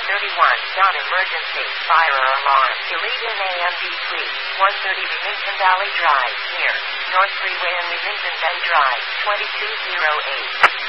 Emergency. Fire alarm. Elite in AMD Suite. 130 Remington Valley Drive. Near North Freeway and Remington Bend Drive. 2208.